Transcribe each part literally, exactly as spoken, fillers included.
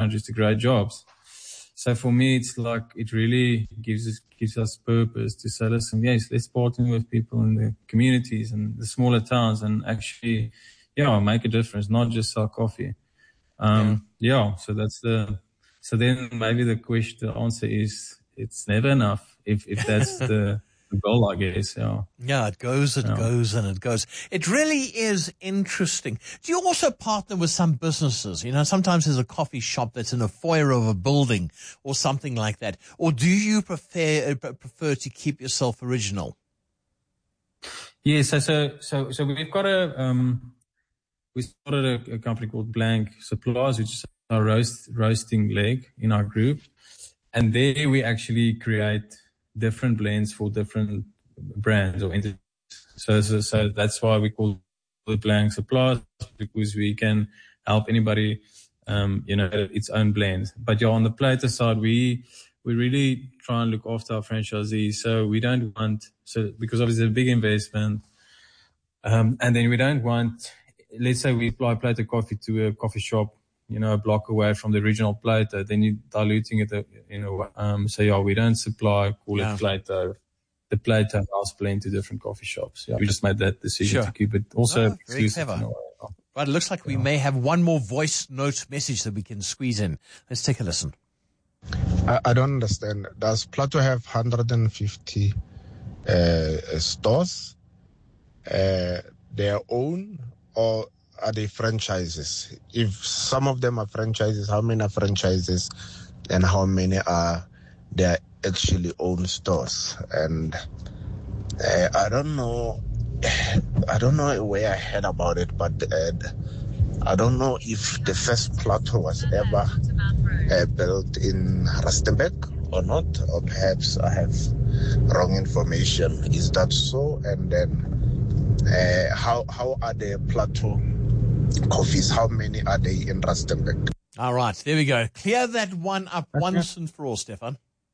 countries to create jobs. So for me, it's like it really gives us gives us purpose to say, listen, yes, let's partner with people in the communities and the smaller towns and actually, yeah, make a difference, not just sell coffee. Um, yeah. yeah, so that's the, so then maybe the question, the answer is it's never enough if, if that's the, the goal, I guess. Yeah. Yeah, it goes and yeah. goes and it goes. It really is interesting. Do you also partner with some businesses? You know, sometimes there's a coffee shop that's in a foyer of a building or something like that. Or do you prefer, uh, prefer to keep yourself original? Yes. Yeah, so, so, so, so we've got a, um, we started a, a company called Blank Supplies, which is our roast, roasting leg in our group. And there we actually create different blends for different brands or entities. So, so, so that's why we call it Blank Supplies, because we can help anybody, um, you know, its own blend. But yeah, on the plater side, we, we really try and look after our franchisees. So we don't want, so because obviously it's a big investment. Um, and then we don't want, let's say we apply plater coffee to a coffee shop, you know, a block away from the original plater, then you're diluting it, you know, um, so yeah, we don't supply, call yeah. it plater, the plater house blend to different coffee shops. Yeah, we just made that decision sure. to keep it also oh, exclusive. Very clever. Right, it looks like we yeah. may have one more voice note message that we can squeeze in. Let's take a listen. I, I don't understand. Does Plato have one hundred fifty uh, stores, uh, their own, or are they franchises? If some of them are franchises, how many are franchises and how many are their actually own stores? And uh, I don't know, I don't know where I heard about it, but uh, I don't know if the first Plato was ever uh, built in Rustenburg or not, or perhaps I have wrong information. Is that so? And then uh, how how are the Plato coffees? How many are they in Rustenburg? All right, there we go. Clear that one up okay. once and for all, Stefan.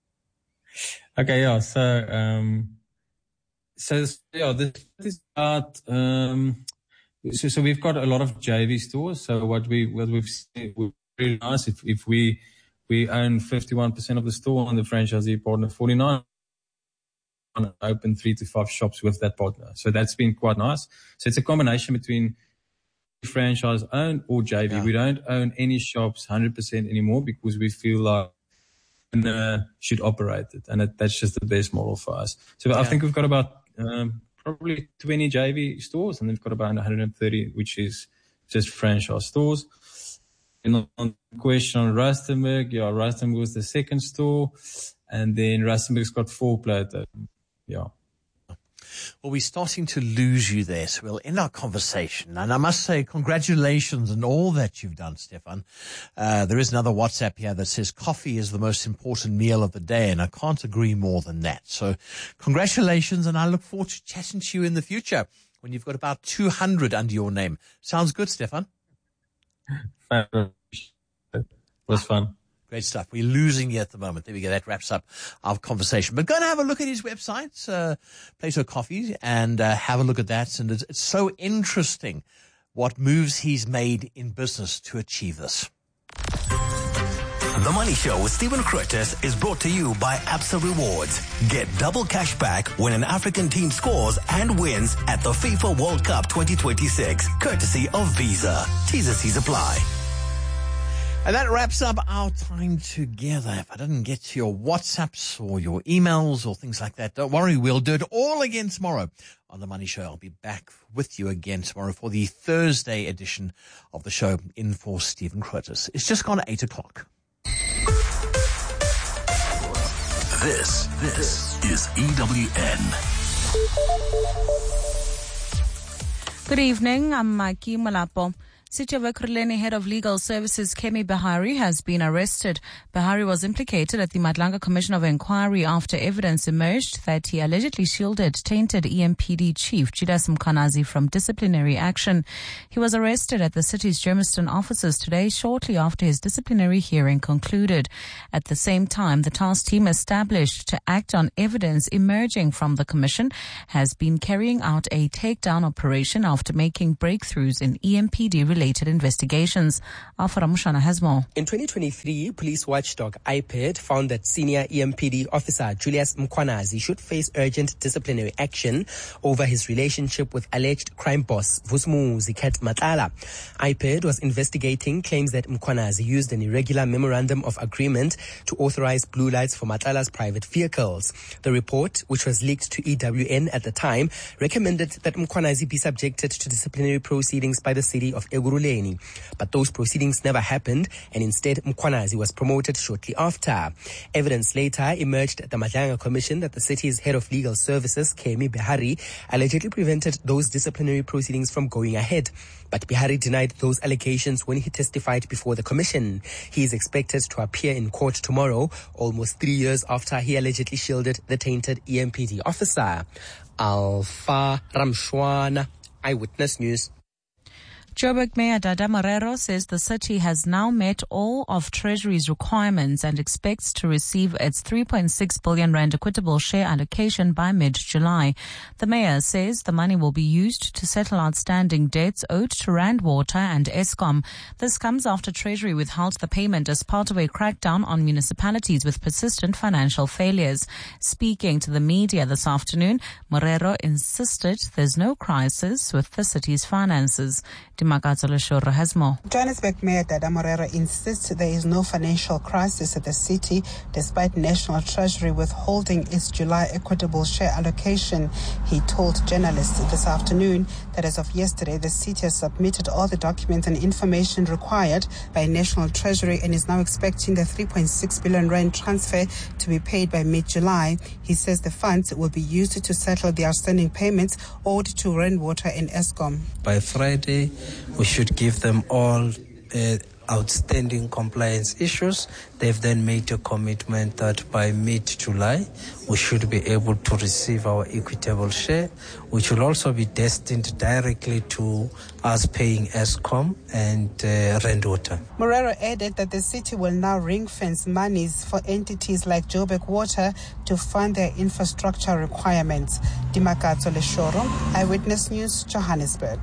Okay, yeah. So, um, so yeah, this is about um, so so we've got a lot of J V stores. So what we what we've seen would be really nice if if we we own fifty-one percent of the store and the franchisee partner forty-nine. Open three to five shops with that partner. So that's been quite nice. So it's a combination between franchise owned or J V. Yeah. We don't own any shops one hundred percent anymore because we feel like uh, should operate it, and it, that's just the best model for us. So yeah. I think we've got about um, probably twenty J V stores, and we've got about one hundred thirty, which is just franchise stores. And on the question on Rustenburg, yeah, Rustenburg was the second store, and then Rustenburg's got four plater. Yeah. Well, we're starting to lose you there, so we'll end our conversation. And I must say congratulations on all that you've done, Stefan. Uh, there is another WhatsApp here that says coffee is the most important meal of the day, and I can't agree more than that. So congratulations, and I look forward to chatting to you in the future when you've got about two hundred under your name. Sounds good, Stefan? It was fun. Great stuff. We're losing you at the moment. There we go. That wraps up our conversation. But go and have a look at his website, uh, Plato Coffee, and uh, have a look at that. And it's, it's so interesting what moves he's made in business to achieve this. The Money Show with Stephen Curtis is brought to you by Absa Rewards. Get double cash back when an African team scores and wins at the FIFA World Cup twenty twenty-six, courtesy of Visa. T's and C's apply. And that wraps up our time together. If I didn't get to your WhatsApps or your emails or things like that, don't worry. We'll do it all again tomorrow on The Money Show. I'll be back with you again tomorrow for the Thursday edition of the show in for Stephen Curtis. It's just gone eight o'clock. This, this is E W N. Good evening. I'm Maki Malapo. Sitya Vekruleni, head of legal services, Kemi Bahari, has been arrested. Bahari was implicated at the Madlanga Commission of Inquiry after evidence emerged that he allegedly shielded tainted E M P D chief Judas Mkhwanazi from disciplinary action. He was arrested at the city's Germiston offices today, shortly after his disciplinary hearing concluded. At the same time, the task team established to act on evidence emerging from the commission has been carrying out a takedown operation after making breakthroughs in E M P D related drug-related investigations. Alfred Mushana has more. In twenty twenty-three, police watchdog I P E D found that senior E M P D officer Julius Mkhwanazi should face urgent disciplinary action over his relationship with alleged crime boss Vusumuzi Kat Matlala. I P E D was investigating claims that Mkhwanazi used an irregular memorandum of agreement to authorize blue lights for Matlala's private vehicles. The report, which was leaked to E W N at the time, recommended that Mkhwanazi be subjected to disciplinary proceedings by the city of Ekurhuleni. But those proceedings never happened, and instead Mkhwanazi was promoted shortly after. Evidence later emerged at the Madlanga Commission that the city's head of legal services, Kemi Behari, allegedly prevented those disciplinary proceedings from going ahead. But Behari denied those allegations when he testified before the commission. He is expected to appear in court tomorrow, almost three years after he allegedly shielded the tainted E M P D officer. Alpha Ramshwana, Eyewitness News. Joburg Mayor Dada Morero says the city has now met all of Treasury's requirements and expects to receive its three point six billion rand equitable share allocation by mid-July. The mayor says the money will be used to settle outstanding debts owed to Rand Water and Eskom. This comes after Treasury withheld the payment as part of a crackdown on municipalities with persistent financial failures. Speaking to the media this afternoon, Morero insisted there's no crisis with the city's finances. Has more. Johannesburg Mayor Dada Morero insists there is no financial crisis at the city despite National Treasury withholding its July equitable share allocation. He told journalists this afternoon that as of yesterday, the city has submitted all the documents and information required by National Treasury and is now expecting the three point six billion rand transfer to be paid by mid-July. He says the funds will be used to settle the outstanding payments owed to Rand Water and Eskom. By Friday, we should give them all uh, outstanding compliance issues. They've then made a commitment that by mid-July, we should be able to receive our equitable share, which will also be destined directly to us paying Eskom and uh, Rand Water. Morero added that the city will now ring-fence monies for entities like Joburg Water to fund their infrastructure requirements. Dimakatso Leshoro, Eyewitness News, Johannesburg.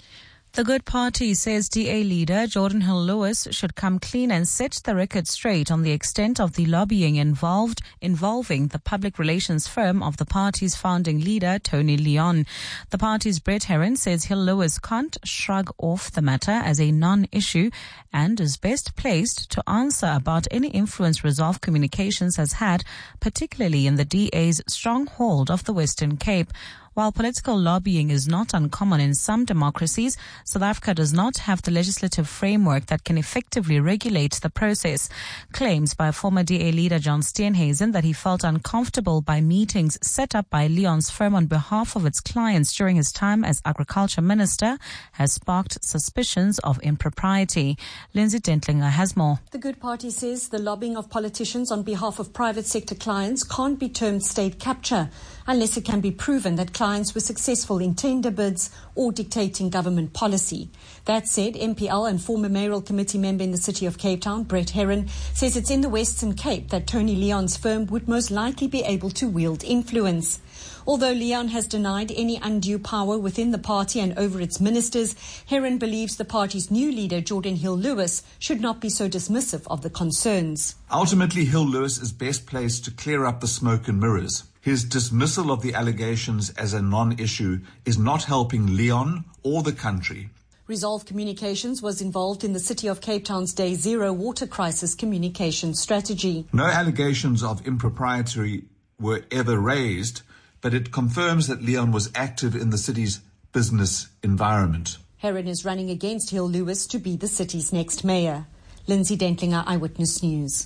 The Good Party says D A leader Jordan Hill-Lewis should come clean and set the record straight on the extent of the lobbying involved involving the public relations firm of the party's founding leader, Tony Leon. The party's Brett Herron says Hill-Lewis can't shrug off the matter as a non-issue and is best placed to answer about any influence Resolve Communications has had, particularly in the D A's stronghold of the Western Cape. While political lobbying is not uncommon in some democracies, South Africa does not have the legislative framework that can effectively regulate the process. Claims by former D A leader John Steenhuisen that he felt uncomfortable by meetings set up by Leon's firm on behalf of its clients during his time as agriculture minister has sparked suspicions of impropriety. Lindsay Dentlinger has more. The Good Party says the lobbying of politicians on behalf of private sector clients can't be termed state capture unless it can be proven that clients were successful in tender bids or dictating government policy. That said, M P L and former mayoral committee member in the city of Cape Town, Brett Herron, says it's in the Western Cape that Tony Leon's firm would most likely be able to wield influence. Although Leon has denied any undue power within the party and over its ministers, Herron believes the party's new leader, Jordan Hill-Lewis, should not be so dismissive of the concerns. Ultimately, Hill-Lewis is best placed to clear up the smoke and mirrors. His dismissal of the allegations as a non-issue is not helping Leon or the country. Resolve Communications was involved in the City of Cape Town's Day Zero water crisis communication strategy. No allegations of impropriety were ever raised, but it confirms that Leon was active in the city's business environment. Herron is running against Hill-Lewis to be the city's next mayor. Lindsay Dentlinger, Eyewitness News.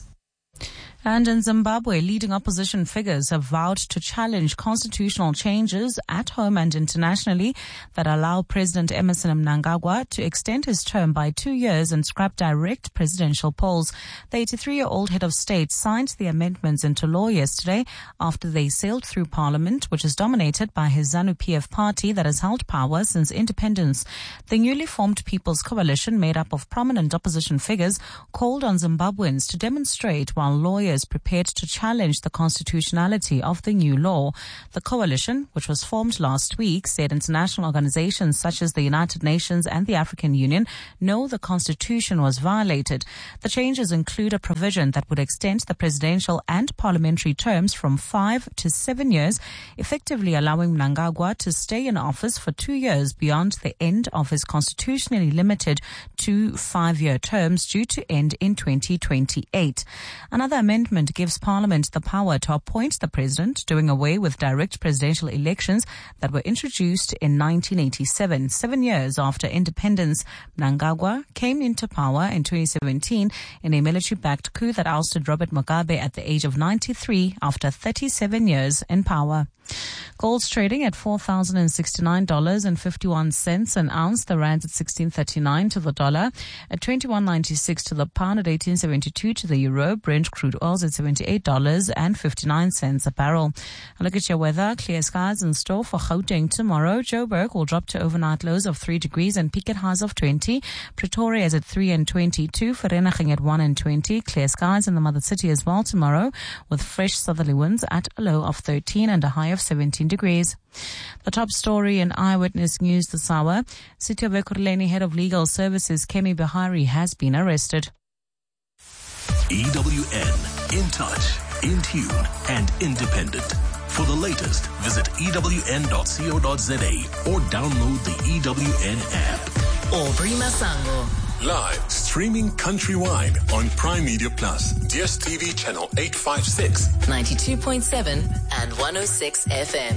And in Zimbabwe, leading opposition figures have vowed to challenge constitutional changes at home and internationally that allow President Emmerson Mnangagwa to extend his term by two years and scrap direct presidential polls. The eighty-three-year-old head of state signed the amendments into law yesterday after they sailed through parliament, which is dominated by his ZANU-P F party that has held power since independence. The newly formed People's Coalition, made up of prominent opposition figures, called on Zimbabweans to demonstrate while lawyers is prepared to challenge the constitutionality of the new law. The coalition, which was formed last week, said international organizations such as the United Nations and the African Union know the constitution was violated. The changes include a provision that would extend the presidential and parliamentary terms from five to seven years, effectively allowing Mnangagwa to stay in office for two years beyond the end of his constitutionally limited two five-year terms due to end in twenty twenty-eight. Another amendment gives Parliament the power to appoint the president, doing away with direct presidential elections that were introduced in nineteen eighty-seven, seven years after independence. Mnangagwa came into power in twenty seventeen in a military-backed coup that ousted Robert Mugabe at the age of ninety-three after thirty-seven years in power. Gold's trading at four thousand sixty-nine dollars and fifty-one cents an ounce. The rand's at sixteen thirty-nine to the dollar, at twenty-one ninety-six to the pound, at eighteen seventy-two to the euro. Brent crude oil's at seventy-eight dollars and fifty-nine cents a barrel. A look at your weather. Clear skies in store for Gauteng tomorrow. Joburg will drop to overnight lows of three degrees and peak at highs of twenty. Pretoria is at three and twenty-two. Vereeniging at one and twenty. Clear skies in the mother city as well tomorrow, with fresh southerly winds at a low of thirteen and a high of seventeen degrees. The top story in Eyewitness News this hour. City of Ekurhuleni Head of Legal Services Kemi Behari has been arrested. E W N, in touch, in tune, and independent. For the latest, visit E W N dot co dot za or download the E W N app. Aubrey Masango. Live, streaming countrywide on Prime Media Plus, D S T V channel eight fifty-six, ninety-two point seven and one oh six F M.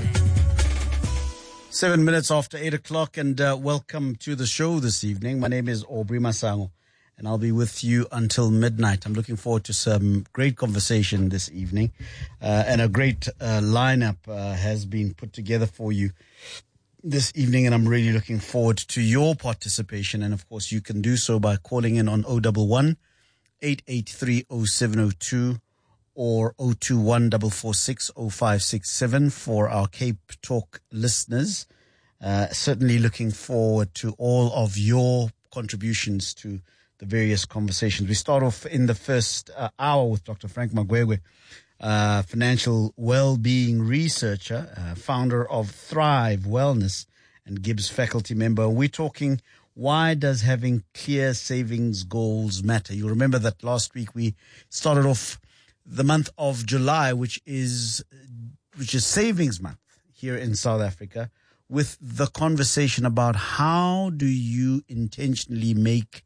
Seven minutes after eight o'clock, and uh, welcome to the show this evening. My name is Aubrey Masango, and I'll be with you until midnight. I'm looking forward to some great conversation this evening, uh, and a great uh, lineup uh, has been put together for you this evening, and I'm really looking forward to your participation. And of course, you can do so by calling in on oh one one, eight eight three, oh seven oh two or oh two one, four four six, oh five six seven for our Cape Talk listeners. Uh, certainly looking forward to all of your contributions to the various conversations. We start off in the first uh, hour with Doctor Frank Magwegwe, Uh, financial well-being researcher, uh, founder of Thrive Wellness and Gibbs faculty member. We're talking, why does having clear savings goals matter? You remember that last week we started off the month of July, which is which is savings month here in South Africa, with the conversation about how do you intentionally make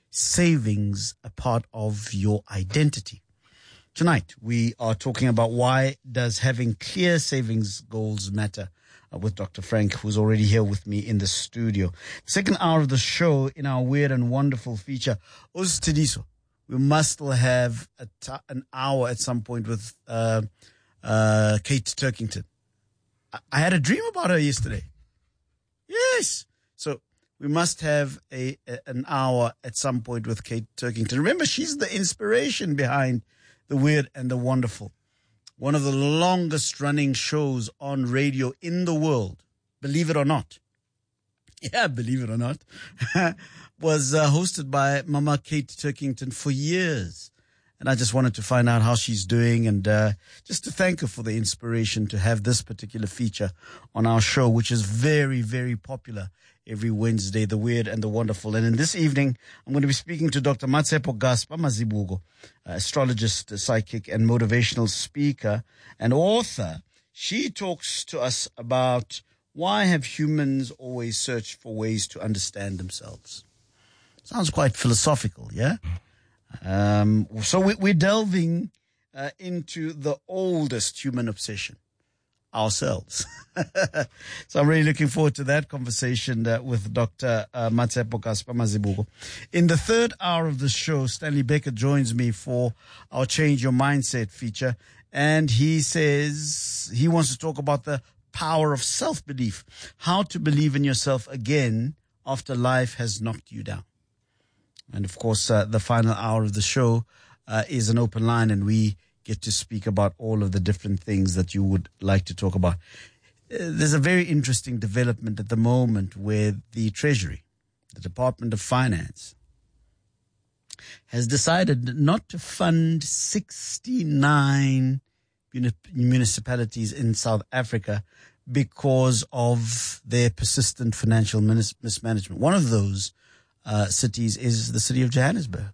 savings a part of your identity. Tonight, we are talking about why does having clear savings goals matter uh, with Doctor Frank, who's already here with me in the studio. The second hour of the show, in our weird and wonderful feature, Uz Tidiso. We must still have a t- an hour at some point with uh, uh, Kate Turkington. I-, I had a dream about her yesterday. Yes. So we must have a, a an hour at some point with Kate Turkington. Remember, she's the inspiration behind The Weird and the Wonderful, one of the longest running shows on radio in the world, believe it or not. Yeah, believe it or not, was uh, hosted by Mama Kate Turkington for years. And I just wanted to find out how she's doing, and uh, just to thank her for the inspiration to have this particular feature on our show, which is very, very popular every Wednesday, The Weird and the Wonderful. And in this evening, I'm going to be speaking to Doctor Matsepo Gaspa Mazibuko, astrologist, psychic, and motivational speaker and author. She talks to us about why have humans always searched for ways to understand themselves. Sounds quite philosophical, yeah? Um, so we, we're delving uh, into the oldest human obsession, ourselves. So I'm really looking forward to that conversation uh, with Doctor Uh, Matsepo Gaspa Mazibuko. In the third hour of the show, Stanley Becker joins me for our Change Your Mindset feature, and he says he wants to talk about the power of self-belief, how to believe in yourself again after life has knocked you down. And of course, uh, the final hour of the show uh, is an open line, and we get to speak about all of the different things that you would like to talk about. Uh, there's a very interesting development at the moment where the Treasury, the Department of Finance, has decided not to fund sixty-nine municipalities in South Africa because of their persistent financial mis- mismanagement. One of those uh, cities is the city of Johannesburg.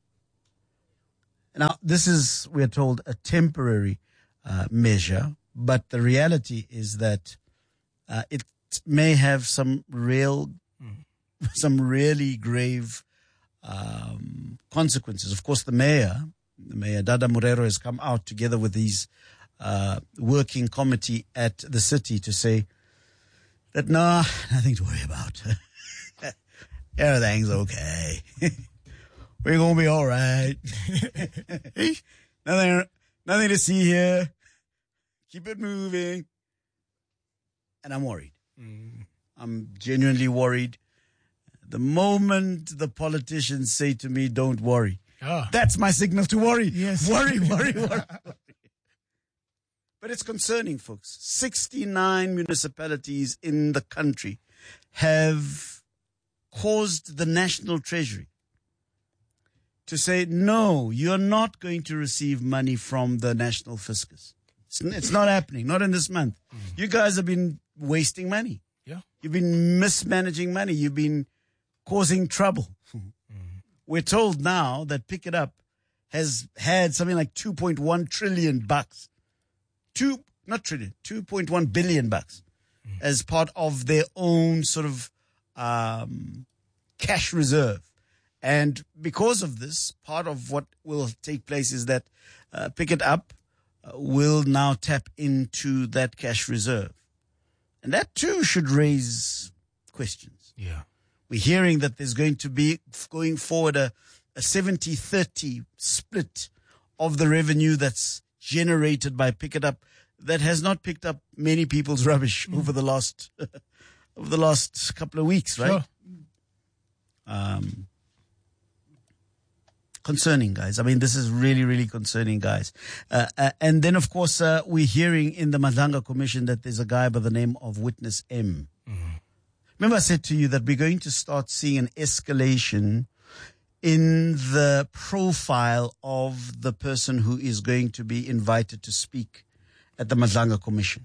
Now, this is, we're told, a temporary uh, measure, but the reality is that uh, it may have some real, mm. some really grave um, consequences. Of course, the mayor, the mayor Dada Morero, has come out together with his uh, working committee at the city to say that no, nothing to worry about. Everything's okay. We're going to be all right. nothing, nothing to see here. Keep it moving. And I'm worried. Mm. I'm genuinely worried. The moment the politicians say to me, don't worry, oh. that's my signal to worry. Yes. Worry, worry, worry, worry. But it's concerning, folks. sixty-nine municipalities in the country have caused the National Treasury to say, no, you're not going to receive money from the National Fiscus. It's, it's not happening, not in this month. Mm. You guys have been wasting money. Yeah. You've been mismanaging money. You've been causing trouble. Mm. We're told now that Pick It Up has had something like two point one trillion bucks. Two, not trillion, two point one billion bucks mm. as part of their own sort of um, cash reserve. And because of this, part of what will take place is that uh, Pick It Up uh, will now tap into that cash reserve. And that too should raise questions. Yeah. We're hearing that there's going to be, going forward, a, a seventy thirty split of the revenue that's generated by Pick It Up that has not picked up many people's rubbish mm. over the last over the last couple of weeks, right? Sure. Um, concerning, guys. I mean, this is really, really concerning, guys. Uh, uh, and then, of course, uh, we're hearing in the Madlanga Commission that there's a guy by the name of Witness M. Mm-hmm. Remember I said to you that we're going to start seeing an escalation in the profile of the person who is going to be invited to speak at the Madlanga Commission.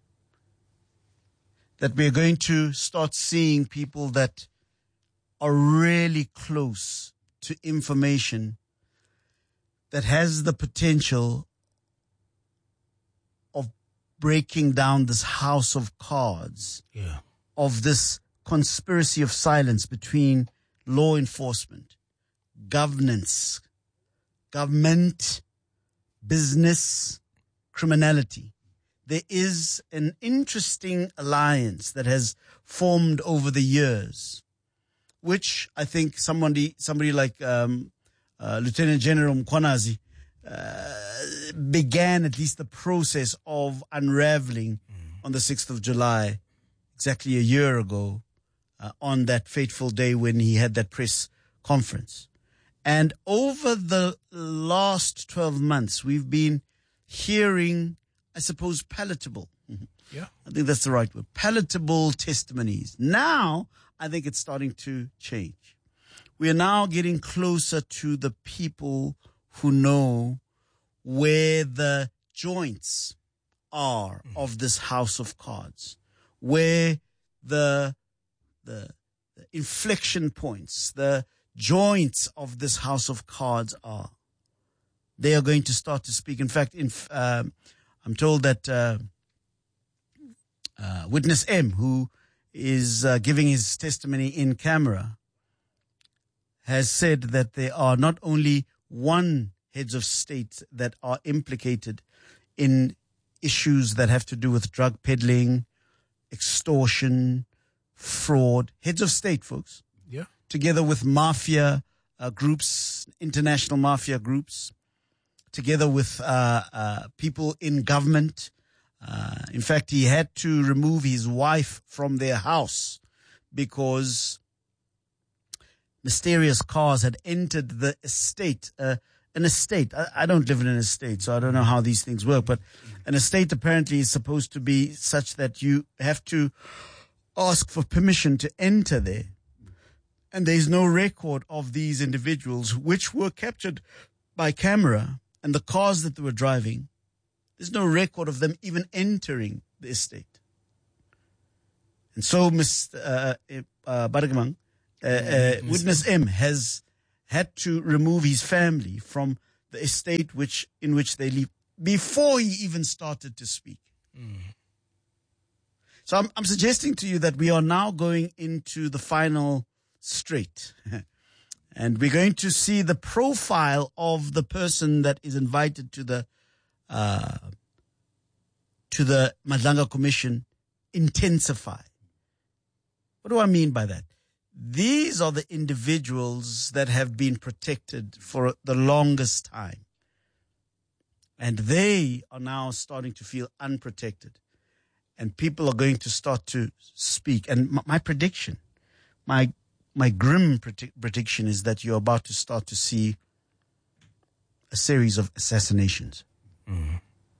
That we're going to start seeing people that are really close to information that has the potential of breaking down this house of cards, yeah. of this conspiracy of silence between law enforcement, governance, government, business, criminality. There is an interesting alliance that has formed over the years, which I think somebody, somebody like um, uh, Lieutenant General Mkhwanazi uh, began at least the process of unraveling mm. on the sixth of July, exactly a year ago, uh, on that fateful day when he had that press conference. And over the last twelve months, we've been hearing, I suppose, palatable. Yeah. I think that's the right word. Palatable testimonies. Now, I think it's starting to change. We are now getting closer to the people who know where the joints are mm. of this house of cards, where the, the, the inflection points, the joints of this house of cards are. They are going to start to speak. In fact, in, uh, I'm told that uh, uh, Witness M, who is uh, giving his testimony in camera, has said that there are not only one heads of state that are implicated in issues that have to do with drug peddling, extortion, fraud. Heads of state, folks. Yeah. Together with mafia uh, groups, international mafia groups, together with uh, uh, people in government. Uh, in fact, he had to remove his wife from their house because mysterious cars had entered the estate. Uh, an estate. I, I don't live in an estate, so I don't know how these things work. But an estate apparently is supposed to be such that you have to ask for permission to enter there. And there's no record of these individuals which were captured by camera and the cars that they were driving. There's no record of them even entering the estate. And so, Mister Uh, uh, Baragman, uh, uh, Witness M has had to remove his family from the estate which in which they live before he even started to speak. Mm. So I'm, I'm suggesting to you that we are now going into the final straight. And we're going to see the profile of the person that is invited to the uh, to the Madlanga Commission intensify. What do I mean by that? These are the individuals that have been protected for the longest time. And they are now starting to feel unprotected. And people are going to start to speak. And my, my prediction, my my grim predi- prediction is that you're about to start to see a series of assassinations. Mm-hmm.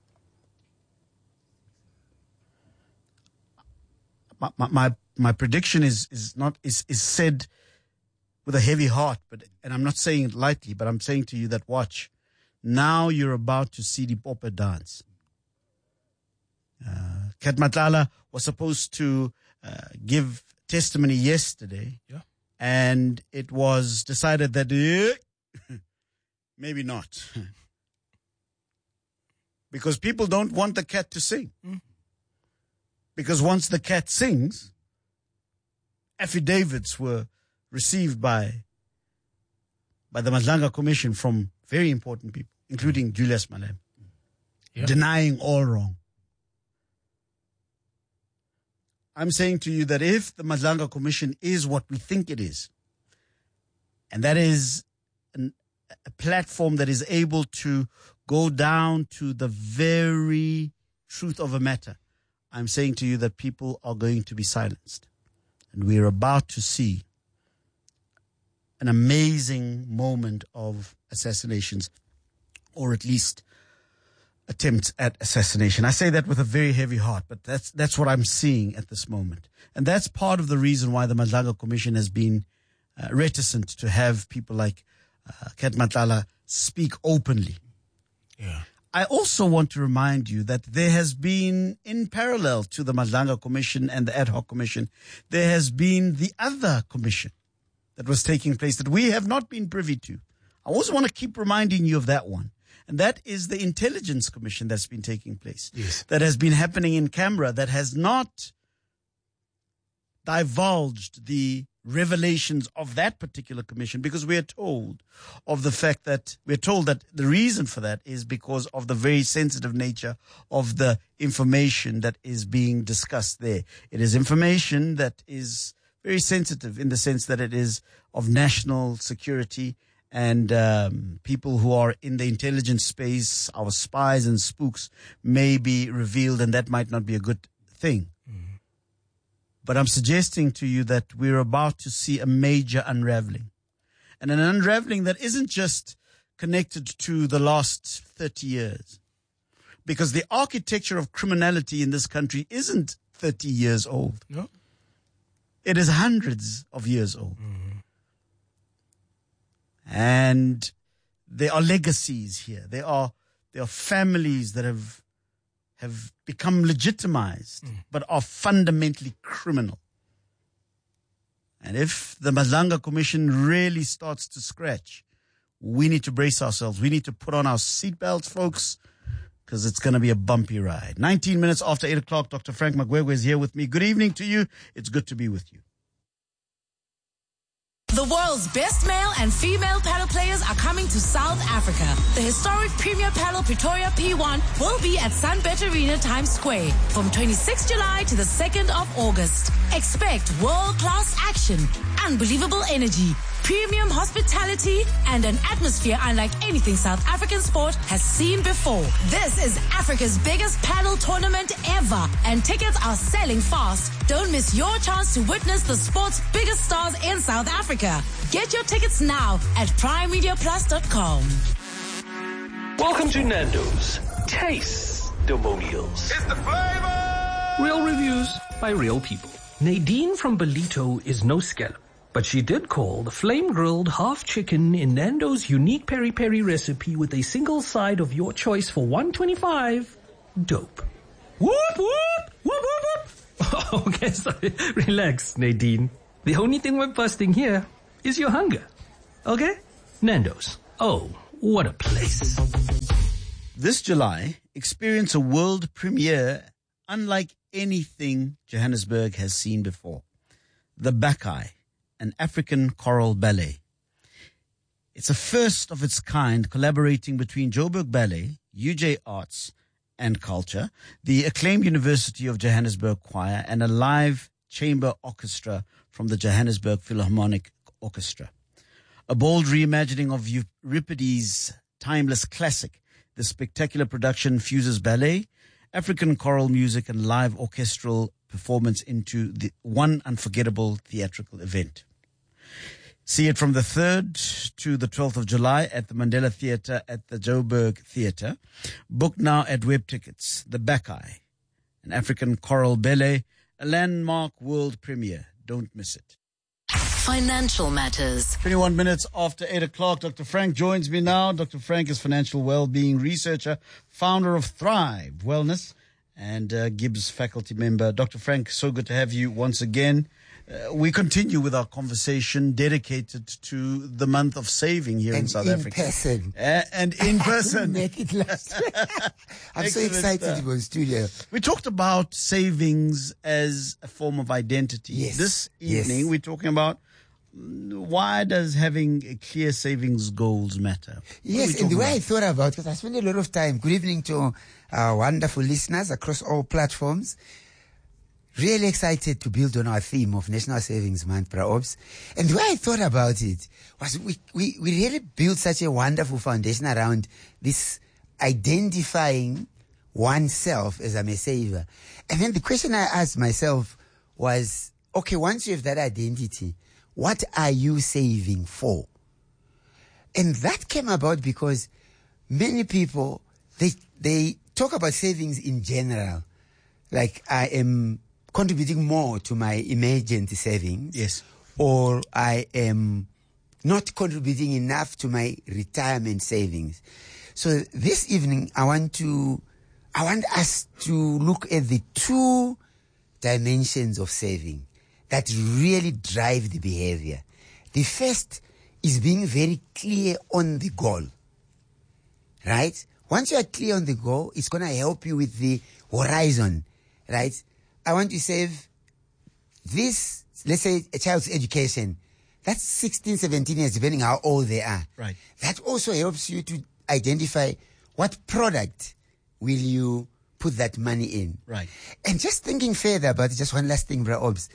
My, my, my My prediction is is not is is said with a heavy heart, but and I'm not saying it lightly, but I'm saying to you that watch, now you're about to see the Popa dance. Uh, Kat Matlala was supposed to uh, give testimony yesterday, yeah. And it was decided that uh, maybe not, because people don't want the cat to sing. Mm. Because once the cat sings, affidavits were received by by the Madlanga Commission from very important people, including Julius Malema, yeah. Denying all wrong. I'm saying to you that if the Madlanga Commission is what we think it is, and that is an, a platform that is able to go down to the very truth of a matter, I'm saying to you that people are going to be silenced. And we're about to see an amazing moment of assassinations, or at least attempts at assassination. I say that with a very heavy heart, but that's that's what I'm seeing at this moment. And that's part of the reason why the Madlanga Commission has been uh, reticent to have people like uh, Kat Matlala speak openly. Yeah. I also want to remind you that there has been, in parallel to the Madlanga Commission and the Ad Hoc Commission, there has been the other commission that was taking place that we have not been privy to. I also want to keep reminding you of that one. And that is the Intelligence Commission that's been taking place. Yes. That has been happening in Canberra, that has not divulged the revelations of that particular commission, because we are told of the fact that we're told that the reason for that is because of the very sensitive nature of the information that is being discussed there. It is information that is very sensitive in the sense that it is of national security, and um, people who are in the intelligence space, our spies and spooks, may be revealed, and that might not be a good thing. But I'm suggesting to you that we're about to see a major unraveling. And an unraveling that isn't just connected to the last thirty years. Because the architecture of criminality in this country isn't thirty years old. No. It is hundreds of years old. Mm-hmm. And there are legacies here. There are, there are families that have have become legitimized, mm. but are fundamentally criminal. And if the Madlanga Commission really starts to scratch, we need to brace ourselves. We need to put on our seatbelts, folks, because it's going to be a bumpy ride. nineteen minutes after eight o'clock, Doctor Frank Magwegwe is here with me. Good evening to you. It's good to be with you. The world's best male and female paddle players are coming to South Africa. The historic Premier Paddle Pretoria P one will be at Sunbet Arena Times Square from twenty-sixth of July to the second of August. Expect world-class action, unbelievable energy, premium hospitality, and an atmosphere unlike anything South African sport has seen before. This is Africa's biggest paddle tournament ever, and tickets are selling fast. Don't miss your chance to witness the sport's biggest stars in South Africa. Get your tickets now at prime media plus dot com. Welcome to Nando's Taste-Demonials. It's the flavor! Real reviews by real people. Nadine from Belito is no scallop. But she did call the flame-grilled half chicken in Nando's unique peri-peri recipe with a single side of your choice for one twenty-five dope. Whoop, whoop, whoop, whoop, whoop. Okay, sorry. Relax, Nadine. The only thing we're busting here is your hunger. Okay? Nando's. Oh, what a place. This July, experience a world premiere unlike anything Johannesburg has seen before. The Bakai, an African choral ballet. It's a first of its kind collaborating between Joburg Ballet, U J Arts and Culture, the acclaimed University of Johannesburg Choir, and a live chamber orchestra from the Johannesburg Philharmonic Orchestra. A bold reimagining of Euripides' timeless classic, the spectacular production fuses ballet, African choral music, and live orchestral performance into the one unforgettable theatrical event. See it from the third to the twelfth of July at the Mandela Theatre at the Joburg Theatre. Book now at Web Tickets. The Bakai, an African choral ballet, a landmark world premiere. Don't miss it. Financial Matters. twenty-one minutes after eight o'clock. Doctor Frank joins me now. Doctor Frank is financial well-being researcher, founder of Thrive Wellness, and uh, Gibbs faculty member. Doctor Frank, so good to have you once again. Uh, we continue with our conversation dedicated to the month of saving here and in South in Africa. Person. Uh, and in person. Make it last. I'm so excited stuff. to be in studio. We talked about savings as a form of identity. Yes. This evening, yes. we're talking about why does having clear savings goals matter? What Yes, and the way about? I thought about it, because I spend a lot of time. Good evening to our wonderful listeners across all platforms. Really excited to build on our theme of National Savings Month, Praobs. And the way I thought about it was we, we, we really built such a wonderful foundation around this identifying oneself as I'm a saver. And then the question I asked myself was, okay, once you have that identity, what are you saving for? And that came about because many people, they, they talk about savings in general. Like, I am contributing more to my emergency savings. Yes. Or I am not contributing enough to my retirement savings. So this evening, I want to, I want us to look at the two dimensions of saving that really drive the behavior. The first is being very clear on the goal. Right? Once you are clear on the goal, it's going to help you with the horizon. Right? I want to save this, let's say a child's education. That's sixteen, seventeen years, depending how old they are. Right. That also helps you to identify what product will you put that money in. Right. And just thinking further about it, just one last thing, Bra Obs.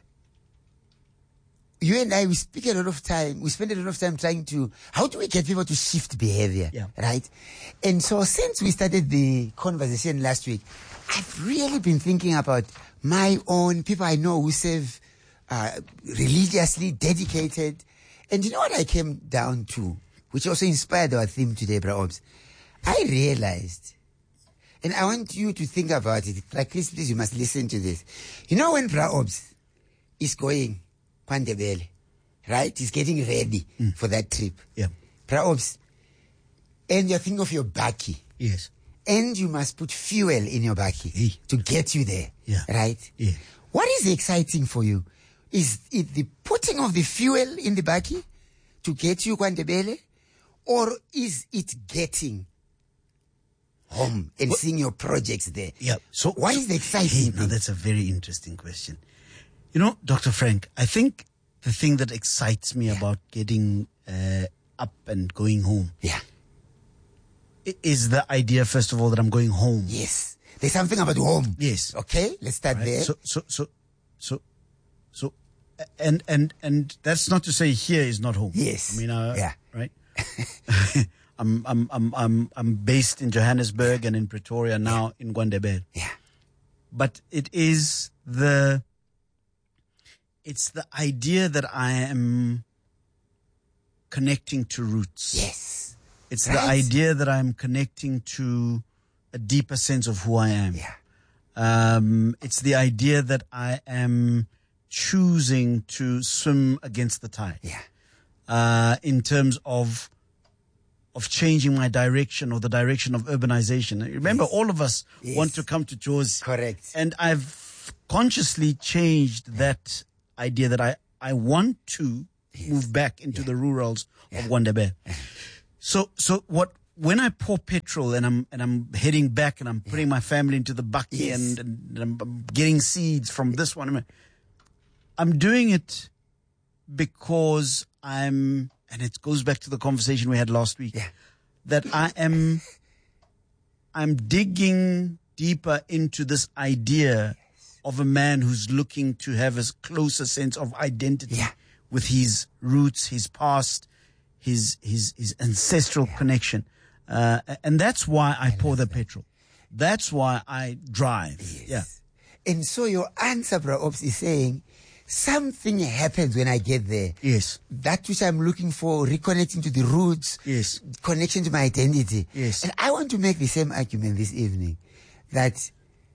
You and I, we speak a lot of time, we spend a lot of time trying to, how do we get people to shift behavior? Yeah. Right? And so since we started the conversation last week, I've really been thinking about my own people I know who save uh, religiously, dedicated. And you know what I came down to, which also inspired our theme today, Bra Obs? I realized, and I want you to think about it. Like, please, please, you must listen to this. You know when Bra Obs is going Kwandebele, right? He's getting ready mm. for that trip. Yeah. Bra Obs, and you're thinking of your bakkie. Yes. And you must put fuel in your bakkie hey. to get you there. Yeah. Right? Yeah. What is exciting for you? Is it the putting of the fuel in the bakkie to get you Kwandebele? Or is it getting home and what? Seeing your projects there? Yeah. So what so, is the exciting hey, thing? Now that's a very interesting question. You know, Doctor Frank, I think the thing that excites me yeah. about getting uh, up and going home yeah. is the idea, first of all, that I'm going home. Yes. There's something about home. Yes. Okay, let's start right. there. So, so, so, so, so, and, and, and that's not to say here is not home. Yes. I mean, uh, yeah. Right? I'm, I'm, I'm, I'm, I'm based in Johannesburg and in Pretoria now yeah. in Kwandebele. Yeah. But it is the, it's the idea that I am connecting to roots. Yes. It's right. the idea that I'm connecting to a deeper sense of who I am. Yeah. Um, it's the idea that I am choosing to swim against the tide. Yeah. Uh, in terms of of changing my direction or the direction of urbanization. Remember, yes. all of us yes. want to come to Jaws. Correct. And I've consciously changed that idea that I, I want to yes. move back into yeah. the rurals yeah. of Wandebe. Yeah. So so what when I pour petrol and I'm and I'm heading back and I'm putting yeah. my family into the bakkie yes. and, and I'm getting seeds from this one, I'm doing it because I'm, and it goes back to the conversation we had last week, yeah. that I am, I'm digging deeper into this idea yes. of a man who's looking to have a closer sense of identity yeah. with his roots, his past, his his his ancestral yeah. connection, uh, and that's why I, I pour the that. petrol. That's why I drive. Yes. Yeah. And so your answer, Bra Ops, is saying, something happens when I get there. Yes. That which I'm looking for, reconnecting to the roots. Yes. Connection to my identity. Yes. And I want to make the same argument this evening, that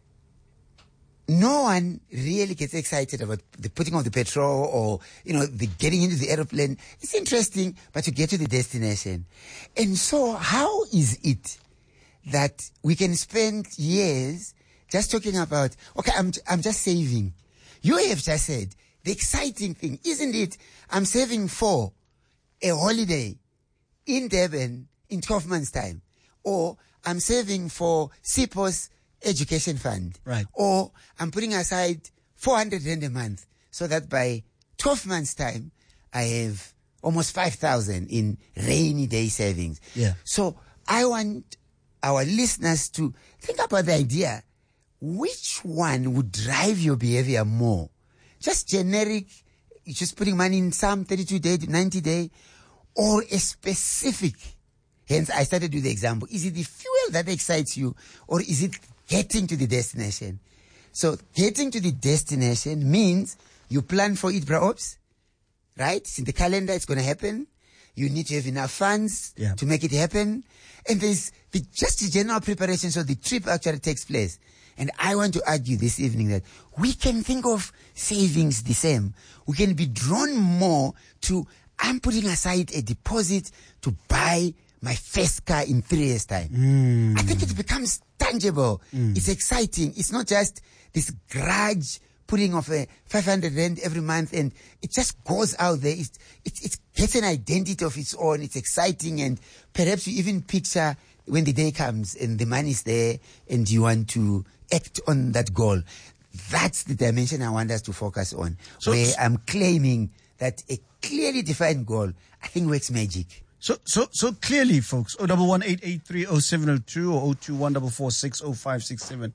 no one really gets excited about the putting of the petrol or, you know, the getting into the aeroplane. It's interesting, but you get to the destination. And so how is it that we can spend years just talking about, okay, I'm, I'm just saving. You have just said, the exciting thing, isn't it? I'm saving for a holiday in Durban in twelve months' time. Or I'm saving for SIPO's education fund. Right. Or I'm putting aside four hundred rand a month so that by twelve months' time, I have almost five thousand in rainy day savings. Yeah. So I want our listeners to think about the idea. Which one would drive your behavior more? Just generic, just putting money in some thirty-two day, ninety day, or a specific? Hence, I started with the example. Is it the fuel that excites you, or is it getting to the destination? So getting to the destination means you plan for it, Bra Ops, right? It's in the calendar, it's going to happen. You need to have enough funds yeah. to make it happen. And there's the, just the general preparation so the trip actually takes place. And I want to argue this evening that we can think of savings the same. We can be drawn more to, I'm putting aside a deposit to buy my first car in three years' time. Mm. I think it becomes tangible. Mm. It's exciting. It's not just this grudge putting of a five hundred rand every month, and it just goes out there. It, it, it gets an identity of its own. It's exciting, and perhaps you even picture when the day comes and the money's there and you want to act on that goal. That's the dimension I want us to focus on, so, where I'm claiming that a clearly defined goal, I think, works magic. So, so, so clearly, folks, oh one one eight eight three oh seven oh two or oh two one four four six oh five six seven.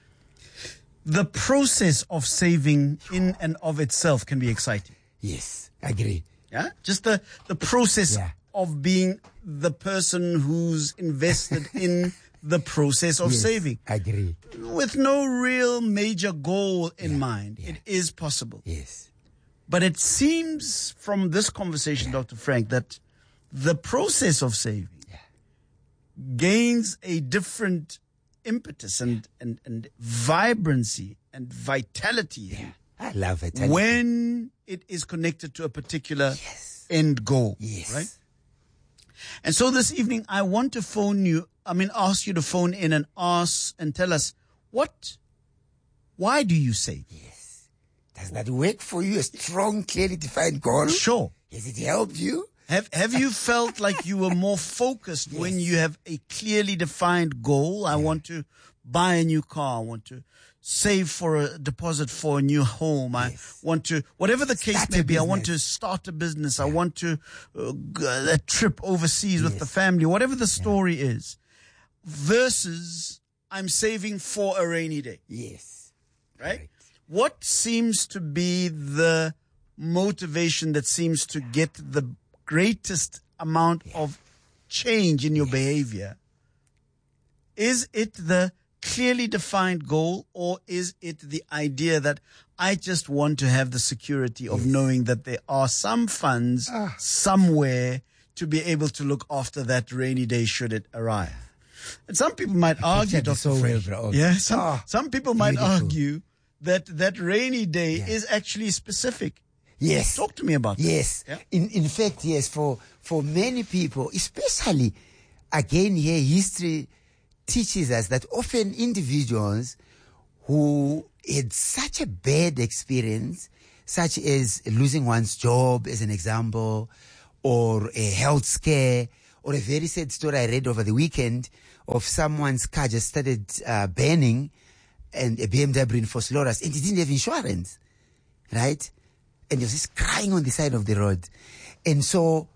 The process of saving in and of itself can be exciting. Yes, I agree. Yeah, just the the process yeah. of being the person who's invested in the process of yes, saving. I agree. With no real major goal in yeah, mind, yeah. it is possible. Yes. But it seems from this conversation, yeah. Doctor Frank, that the process of saving yeah. gains a different impetus and, and, and vibrancy and vitality. Yeah. I love it. When it is connected to a particular yes. end goal. Yes. Right? And so this evening, I want to phone you, I mean, ask you to phone in and ask and tell us what, why do you save? Yes. Does that work for you? A strong, clearly defined goal? Sure. Has it helped you? Have Have you felt like you were more focused yes. when you have a clearly defined goal? I yeah. want to buy a new car. I want to save for a deposit for a new home. Yes. I want to, whatever the case start may be, I want to start a business. Yeah. I want to, uh, a trip overseas yes. with the family, whatever the story yeah. is, versus I'm saving for a rainy day. Yes. Right? right? What seems to be the motivation that seems to get the greatest amount yeah. of change in your yes. behavior? Is it the clearly defined goal, or is it the idea that I just want to have the security of yes. knowing that there are some funds ah. somewhere to be able to look after that rainy day should it arrive? And some people might argue, Doctor so Frank, well, yeah, some, oh, some people might beautiful. argue that that rainy day yeah. is actually specific. Yes. Talk to me about yes. that. Yes. Yeah? In in fact, yes, for for many people, especially again here, history teaches us that often individuals who had such a bad experience, such as losing one's job as an example, or a health scare, or a very sad story I read over the weekend of someone's car just started uh, burning, and a B M W in Foslorus, and he didn't have insurance, right? And he was just crying on the side of the road. And so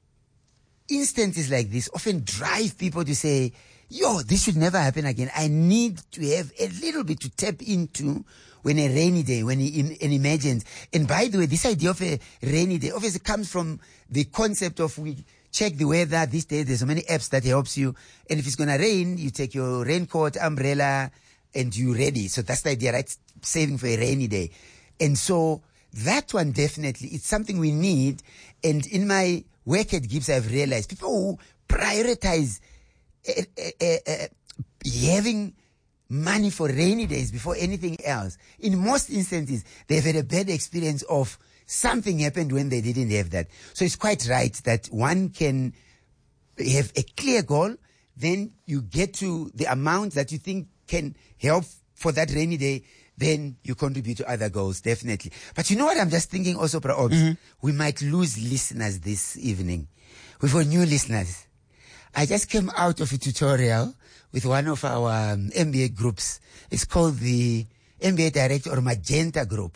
instances like this often drive people to say, yo, this should never happen again. I need to have a little bit to tap into when a rainy day, when he an emergent. And by the way, this idea of a rainy day obviously comes from the concept of we check the weather. These days, there's so many apps that helps you. And if it's going to rain, you take your raincoat, umbrella, and you're ready. So that's the idea, right? Saving for a rainy day. And so that one definitely, it's something we need. And in my work at Gibbs, I've realized people who prioritize uh, uh, uh, having money for rainy days before anything else, in most instances, they've had a bad experience of something happened when they didn't have that. So it's quite right that one can have a clear goal, then you get to the amount that you think can help for that rainy day, then you contribute to other goals, definitely. But you know what I'm just thinking also, perhaps, mm-hmm. we might lose listeners this evening. We've got new listeners. I just came out of a tutorial with one of our um, M B A groups. It's called the M B A Direct or Magenta Group.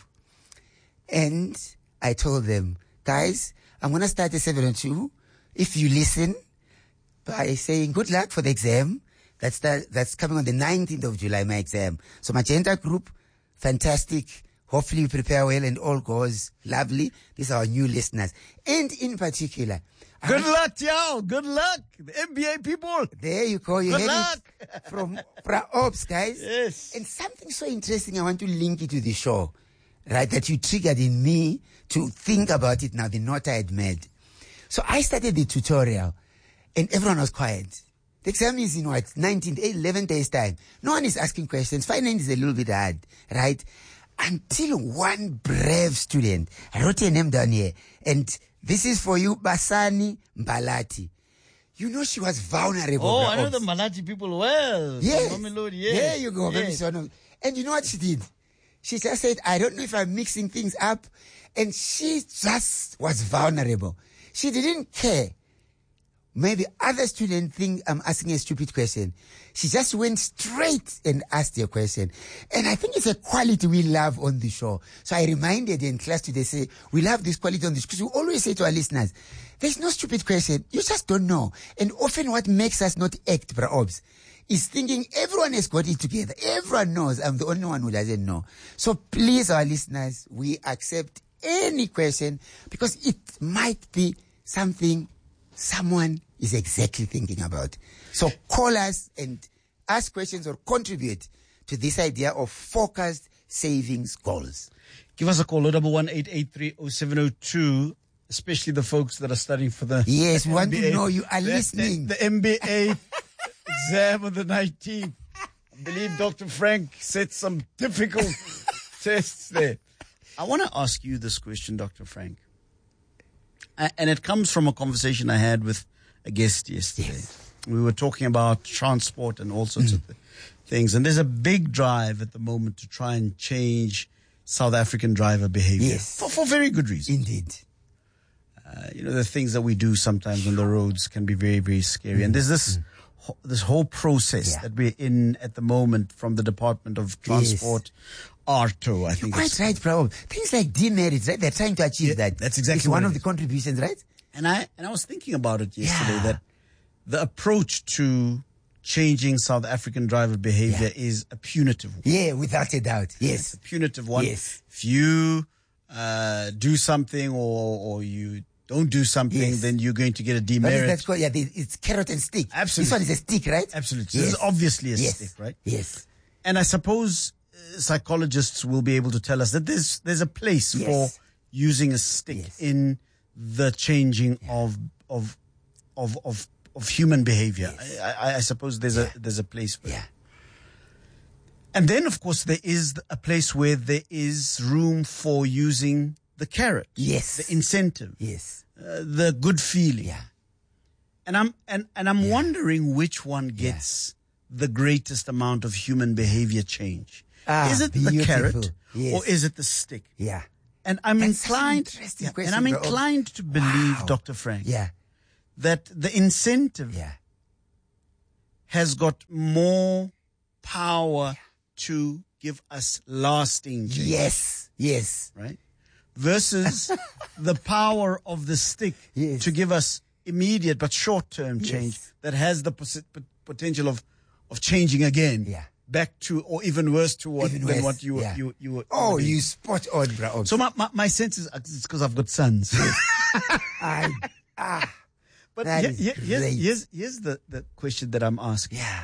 And I told them, guys, I'm going to start at seven oh two. If you listen, by saying good luck for the exam, that's the, that's coming on the nineteenth of July, my exam. So Magenta Group, fantastic. Hopefully you prepare well and all goes lovely. These are our new listeners. And in particular, good I luck, y'all. Good luck. The M B A people. There you go. You Good heard luck. it from Pra-Ops, guys. Yes. And something so interesting, I want to link it to the show, right, that you triggered in me to think about it now, the note I had made. So I started the tutorial, and everyone was quiet. The exam is in what, nineteen, eleven days time. No one is asking questions. Finance is a little bit hard, right? Until one brave student, I wrote her name down here, and this is for you, Basani Mbalati. You know she was vulnerable. Oh, I know the Malati people well. Yes. Mamelodi, yes. There you go. Yes. And you know what she did? She just said, I don't know if I'm mixing things up. And she just was vulnerable. She didn't care. Maybe other students think I'm asking a stupid question. She just went straight and asked a question. And I think it's a quality we love on the show. So I reminded in class today, say, we love this quality on the show. Because we always say to our listeners, there's no stupid question. You just don't know. And often what makes us not act, perhaps, is thinking everyone has got it together. Everyone knows. I'm the only one who doesn't know. So please, our listeners, we accept any question because it might be something someone is exactly thinking about. So call us and ask questions or contribute to this idea of focused savings goals. Give us a call, double one eight eight three oh seven oh two, especially the folks that are studying for the Yes, we want M B A. to know you are the, listening. The, the M B A exam on the nineteenth. I believe Doctor Frank set some difficult tests there. I want to ask you this question, Doctor Frank. And it comes from a conversation I had with a guest yesterday. Yes. We were talking about transport and all sorts mm. of things. And there's a big drive at the moment to try and change South African driver behavior. Yes. For, for very good reason. Indeed. Uh, you know, the things that we do sometimes on the roads can be very, very scary. Mm. And there's this, mm. ho- this whole process yeah. that we're in at the moment from the Department of Transport. Yes. ARTO, I think. You're quite right, bro. Things like demerits, right? They're trying to achieve yeah, that. That's exactly it's one of the contributions, right? And I and I was thinking about it yesterday yeah. that the approach to changing South African driver behavior yeah. is a punitive one. Yeah, without a doubt. Yes. It's a punitive one. Yes. If you uh, do something or or you don't do something, yes. then you're going to get a demerit. That's called, yeah, it's carrot and stick. Absolutely. This one is a stick, right? Absolutely. Yes. This is obviously a yes. stick, right? Yes. And I suppose psychologists will be able to tell us that there's there's a place yes. for using a stick yes. in the changing yeah. of of of of of human behavior. Yes. I, I, I suppose there's yeah. a there's a place for yeah. it. And then, of course, there is a place where there is room for using the carrot. Yes. The incentive. Yes. Uh, the good feeling. Yeah. And I'm and, and I'm yeah. wondering which one gets yeah. the greatest amount of human behavior change. Ah, is it beautiful. the carrot yes. or is it the stick? Yeah. And I'm That's inclined yeah, and I'm inclined to believe, wow. Doctor Frank, yeah. that the incentive yeah. has got more power yeah. to give us lasting change. Yes. Yes. Right? Versus the power of the stick yes. to give us immediate but short-term change yes. that has the pos- potential of, of changing again. Yeah. Back to, or even worse to what, even than worse. what you, yeah. you, you were. Oh, you, you spot on, bro. So my, my, my sense is, it's because I've got sons. I, ah, but that here, is here, here's, great. here's, here's the, the question that I'm asking. Yeah.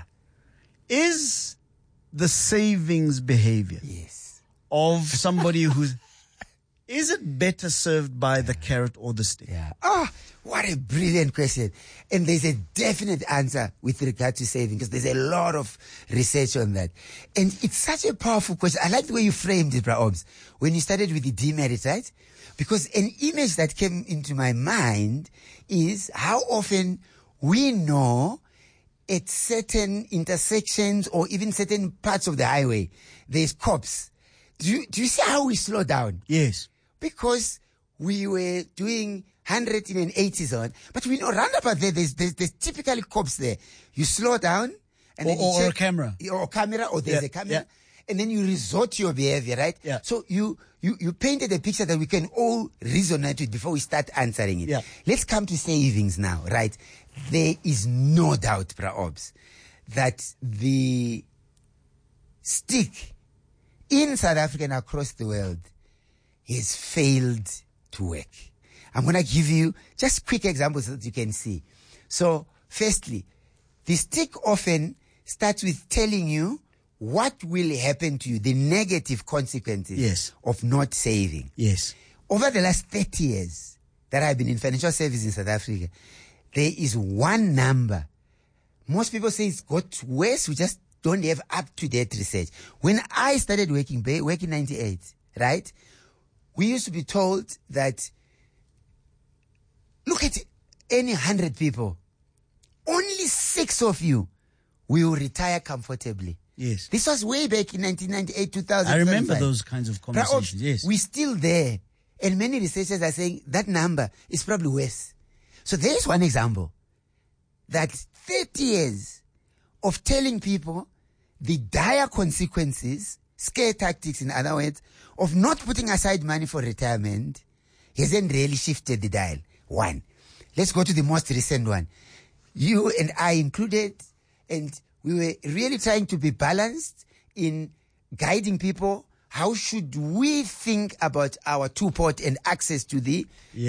Is the savings behavior yes. of somebody who's, is it better served by the carrot or the stick? Yeah. Oh, what a brilliant question. And there's a definite answer with regard to saving because there's a lot of research on that. And it's such a powerful question. I like the way you framed it, Bra Obs, when you started with the demerit, right? Because an image that came into my mind is how often we know at certain intersections or even certain parts of the highway, there's cops. Do you, do you see how we slow down? Yes. Because we were doing one hundred in an eighty zone, but we know roundabout there, there's, there's, there's typically cops there. You slow down, and or, then you or check, a camera, or a camera, or there's yeah, a camera, yeah. and then you resort to your behavior, right? Yeah. So you you you painted a picture that we can all resonate with before we start answering it. Yeah. Let's come to savings now, right? There is no doubt, Bra Obs, that the stick in South Africa and across the world has failed to work. I'm going to give you just quick examples so that you can see. So, firstly, the stick often starts with telling you what will happen to you, the negative consequences yes. of not saving. Yes. Over the last thirty years that I've been in financial services in South Africa, there is one number. Most people say it's got worse. We just don't have up-to-date research. When I started working, working ninety-eight, right, we used to be told that, look at any one hundred people, only six of you will retire comfortably. Yes. This was way back in nineteen ninety-eight, two thousand. I remember those kinds of conversations, yes. We're still there. And many researchers are saying that number is probably worse. So there's one example. That thirty years of telling people the dire consequences, scare tactics in other words, of not putting aside money for retirement hasn't really shifted the dial. One. Let's go to the most recent one. You and I included, and we were really trying to be balanced in guiding people. How should we think about our two-pot and access to the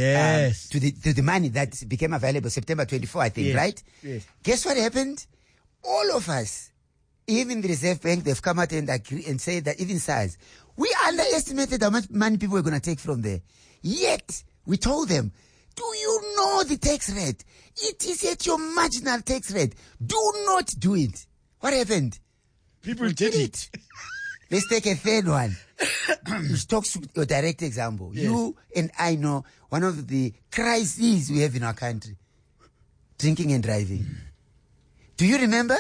yes um, to the to the money that became available September twenty-fourth, I think, yes. right? Yes. Guess what happened? All of us, even the Reserve Bank, they've come out and agree and say that even SARS, we underestimated how much money people were going to take from there. Yet we told them, do you know the tax rate? It is at your marginal tax rate. Do not do it. What happened? People, people did it. it. Let's take a third one. Which talks to your direct example. Yes. You and I know one of the crises we have in our country. Drinking and driving. Mm. Do you remember?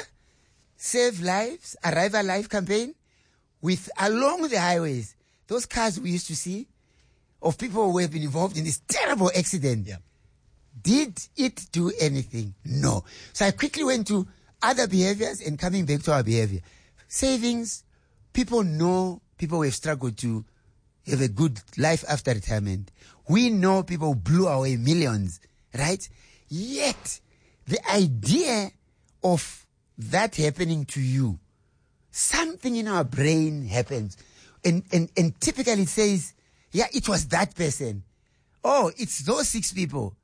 Save Lives, Arrive Alive campaign? With along the highways, those cars we used to see of people who have been involved in this terrible accident. Yeah. Did it do anything? No. So I quickly went to other behaviors and coming back to our behavior. Savings, people know people who have struggled to have a good life after retirement. We know people who blew away millions, right? Yet, the idea of that happening to you, something in our brain happens. And, and, and typically it says, yeah, it was that person. Oh, it's those six people.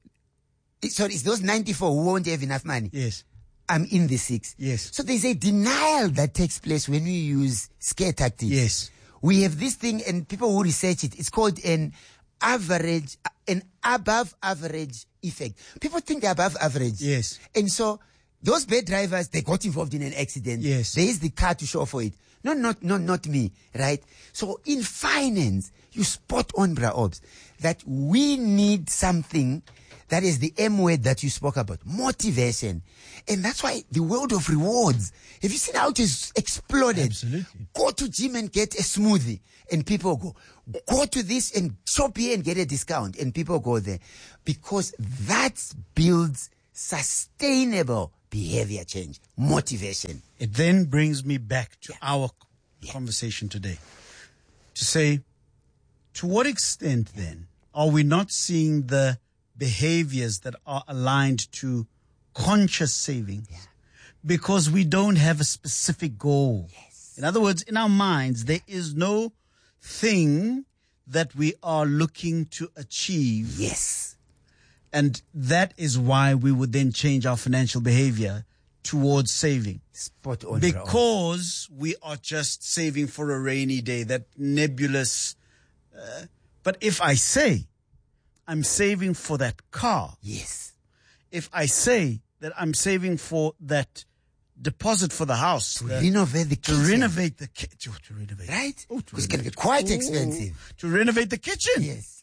It, sorry, it's those ninety-four who won't have enough money. Yes. I'm in the six. Yes. So there's a denial that takes place when we use scare tactics. Yes. We have this thing, and people who research it, it's called an average, an above average effect. People think they're above average. Yes. And so those bad drivers, they got involved in an accident. Yes. There is the car to show for it. No, not, not, not me, right? So in finance, you spot on, Bra Obs, that we need something that is the M word that you spoke about, motivation. And that's why the world of rewards, have you seen how it is exploded? Absolutely. Go to gym and get a smoothie, and people go. Go to this and shop here and get a discount, and people go there. Because that builds sustainable behavior change, motivation. It then brings me back to yeah. our yeah. conversation today. To say, to what extent then are we not seeing the behaviors that are aligned to conscious savings yeah. because we don't have a specific goal? Yes. In other words, in our minds, there is no thing that we are looking to achieve. Yes. And that is why we would then change our financial behavior towards saving. Spot on. Because we are just saving for a rainy day, that nebulous. Uh, but if I say, I'm saving for that car. Yes. If I say that I'm saving for that deposit for the house. To the, renovate the kitchen. To renovate the kitchen. To renovate. Right? Oh, because it can get quite expensive. Ooh, to renovate the kitchen. Yes.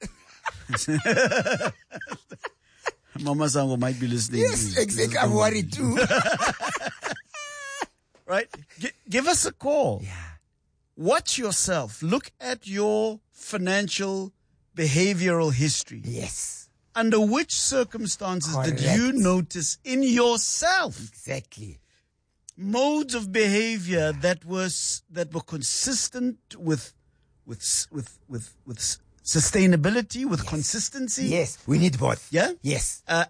Mama Sango might be listening. Yes, exactly. I'm worried too. Right? G- give us a call. Yeah. Watch yourself. Look at your financial behavioral history. Yes. Under which circumstances Correct. did you notice in yourself exactly modes of behavior that was that were consistent with with with with with sustainability, with yes. consistency? Yes, we need both. Yeah? Yes. Uh,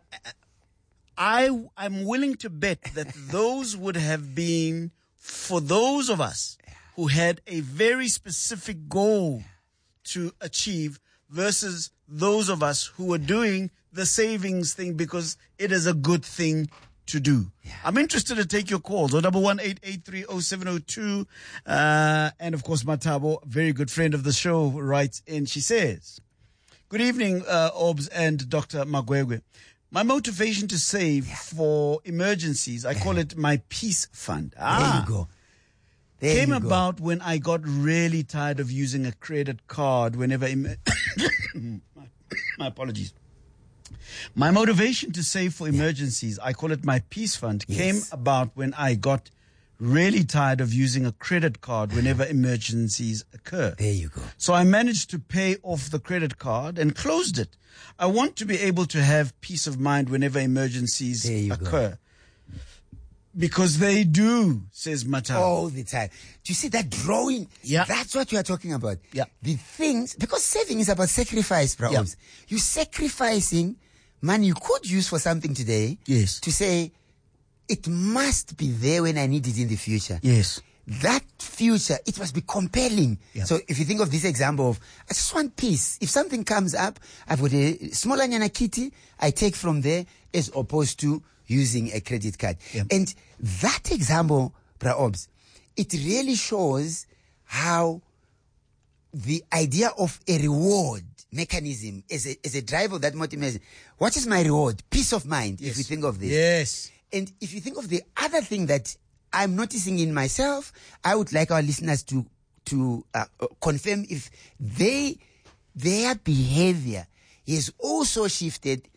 I I'm willing to bet that those would have been for those of us who had a very specific goal to achieve versus those of us who are doing the savings thing because it is a good thing to do. Yeah. I'm interested to take your calls. oh one one eight eight three oh seven oh two. Uh, and of course, Matabo, a very good friend of the show, writes in. She says, good evening, uh, Obs and Doctor Magwegwe. My motivation to save yeah. for emergencies, I call it my peace fund. Ah. There you go. There came you go. about when I got really tired of using a credit card whenever... Im- my, my apologies. My motivation to save for emergencies, I call it my peace fund, yes. came about when I got really tired of using a credit card whenever emergencies occur. There you go. So I managed to pay off the credit card and closed it. I want to be able to have peace of mind whenever emergencies there you occur. Go. Because they do, says Mata. All the time. Do you see that drawing? Yeah. That's what we are talking about. Yeah. The things, because saving is about sacrifice, bro. Yeah. You're sacrificing money you could use for something today. Yes. To say, it must be there when I need it in the future. Yes. That future, it must be compelling. Yeah. So if you think of this example of, I just want peace. If something comes up, I've got a small nyana kitty, I take from there as opposed to using a credit card. Yeah. And that example, Bra Obs, it really shows how the idea of a reward mechanism is a, is a driver that motivates. What is my reward? Peace of mind, yes. if you think of this. Yes. And if you think of the other thing that I'm noticing in myself, I would like our listeners to to uh, confirm if they their behavior is also shifted,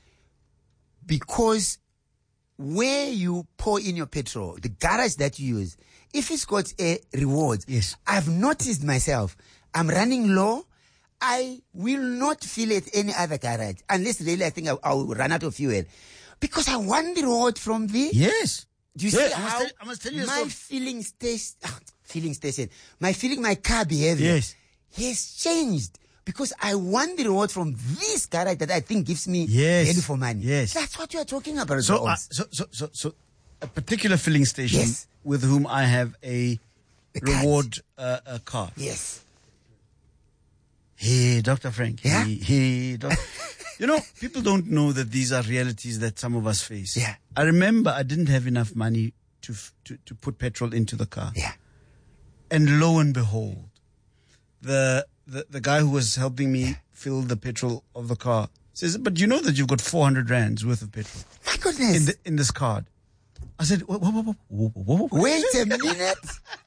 because where you pour in your petrol, the garage that you use, if it's got a reward, yes. I've noticed myself, I'm running low, I will not fill it any other garage unless really I think I'll, I'll run out of fuel, because I want the reward from the yes. Do you yes, see I must how tell, I must tell you my something. filling station, ah, filling station, my feeling, my car behavior yes. has changed because I want the reward from this garage that I think gives me yes. value for money. Yes, that's what you are talking about. So, uh, so, so, so, so, a particular filling station yes. with whom I have a the reward uh, uh, card. Yes. Hey, Doctor Frank. Yeah. Hey, hey Doctor You know, people don't know that these are realities that some of us face. Yeah. I remember I didn't have enough money to to, to put petrol into the car. Yeah. And lo and behold, the the, the guy who was helping me yeah. fill the petrol of the car says, but you know that you've got four hundred rands worth of petrol. My goodness. In, the, in this card. I said, whoa, whoa, whoa, whoa, whoa, whoa, whoa. Wait a minute.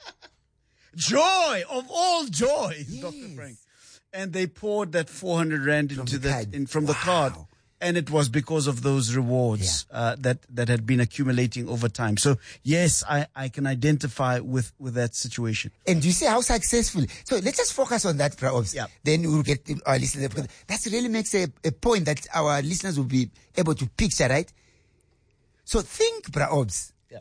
Joy of all joys, yes. Doctor Frank. And they poured that four hundred rand into that in, from wow. the card. And it was because of those rewards yeah. uh, that, that had been accumulating over time. So, yes, I, I can identify with, with that situation. And you see how successful. So let's just focus on that, Praobs. Yeah. Then we'll get to our listeners. Because that really makes a, a point that our listeners will be able to picture, right? So think, Praobs. Yeah.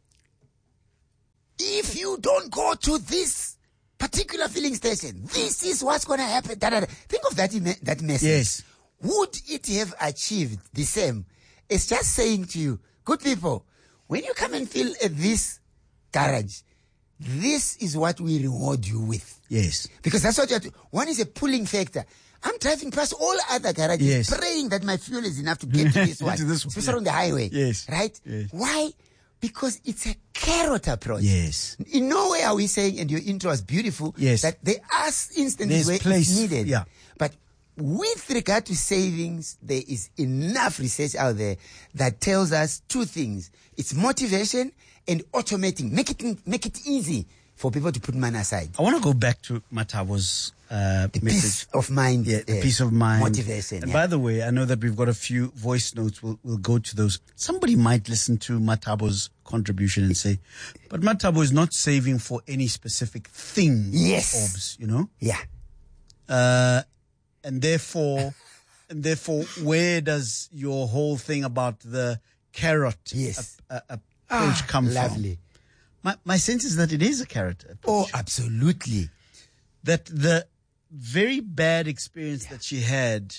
If you don't go to this particular filling station, this is what's going to happen. Da, da, da. Think of that, that message. Yes. Would it have achieved the same? It's just saying to you, good people, when you come and fill at this garage, this is what we reward you with. Yes. Because that's what you have to, one is a pulling factor. I'm driving past all other garages, yes. praying that my fuel is enough to get to this one, this one especially yeah. on the highway. Yes. Right? Yes. Why? Because it's a carrot approach. Yes. In no way are we saying, and your intro was beautiful, yes. that there are instances There's where place, it's needed. Yeah. But with regard to savings, there is enough research out there that tells us two things. It's motivation and automating. Make it, make it easy for people to put money aside. I want to go back to Matabo's uh, the message. Peace of mind. Yeah, the uh, peace of mind. Motivation. And yeah. by the way, I know that we've got a few voice notes. We'll, we'll go to those. Somebody might listen to Matabo's contribution and say, but Matabo is not saving for any specific thing. Yes. Orbs, you know? Yeah. Uh, and therefore, and therefore, where does your whole thing about the carrot yes. a, a, a approach ah, come lovely. from? My, my sense is that it is a carrot approach. Oh, absolutely. That the very bad experience yeah. that she had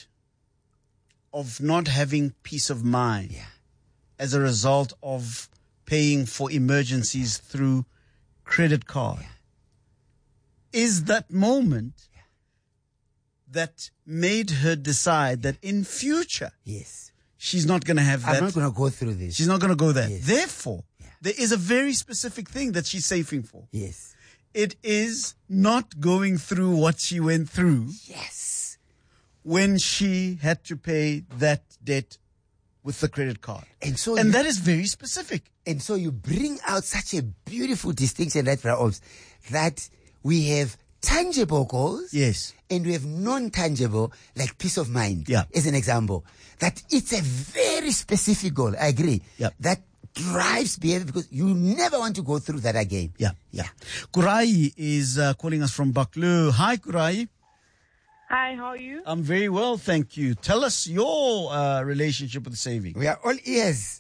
of not having peace of mind yeah. as a result of paying for emergencies through credit card yeah. is that moment yeah. that made her decide that in future yes. she's not going to have that. I'm not going to go through this. She's not going to go there. Yes. Therefore, yeah. there is a very specific thing that she's saving for. Yes. It is not going through what she went through. Yes. When she had to pay that debt with the credit card. And so and you, that is very specific. And so you bring out such a beautiful distinction, right, Praobs, that we have tangible goals. Yes. And we have non-tangible, like peace of mind. Yeah. As an example. That it's a very specific goal. I agree. Yeah. That drives behavior because you never want to go through that again. Yeah. Yeah. Kurai is uh, calling us from Baklu. Hi, Kurai. Hi, how are you? I'm very well, thank you. Tell us your uh, relationship with saving. We are all ears.